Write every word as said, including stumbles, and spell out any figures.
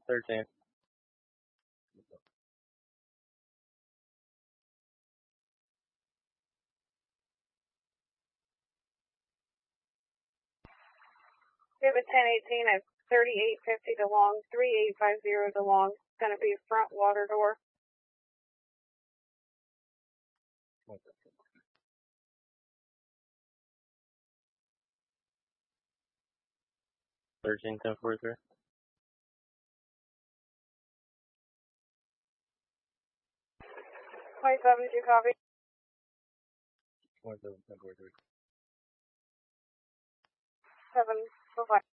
thirteen. Pivot ten eighteen at thirty-eight fifty to long, three eight five zero to long. It's going to be front water door. Thirteen ten forty three. twenty-seven, do you copy? Twenty seven ten forty three. seven, bye-bye.